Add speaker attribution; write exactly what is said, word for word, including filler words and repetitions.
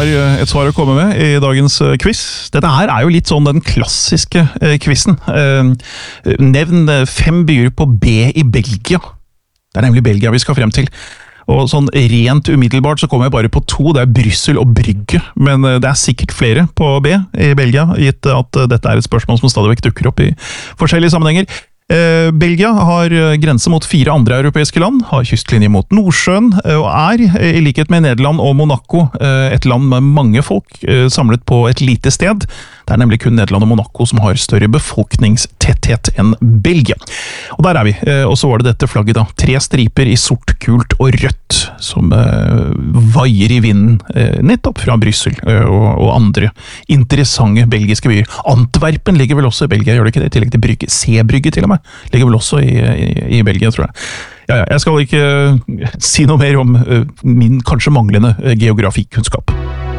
Speaker 1: har et svar å komme med i dagens quiz. Dette her er jo litt sånn den klassiske quizen. Nevn fem byer på B i Belgia. Det er nemlig Belgia vi skal frem til. Og sånn rent umiddelbart så kommer jeg bare på to, det er Bryssel og Brygge, men det er sikkert flere på B i Belgia, gitt at dette er et spørsmål som stadig vekk dukker opp i forskjellige sammenhenger. Belgia har grense mot fire andre europeiske land, har kystlinje mot Nordsjøen, og er, i likhet med Nederland og Monaco, et land med mange folk samlet på et lite sted. Det er nemlig kun Nederland og Monaco som har større befolkningstetthet enn Belgia. Og der er vi. Og så var det dette flagget da. Tre striper i sort, gult og rødt, som uh, vaier i vinden, uh, nettopp fra Bryssel uh, og, og andre interessante belgiske byer. Antwerpen ligger vel også i Belgia, gjør det ikke det? I tillegg til Brygge. C-Brygge til og med. Ligger vel også i, i, i Belgia, tror jeg. Ja, ja, jeg skal ikke uh, si noe mer om uh, min kanskje manglende uh, geografikunnskap.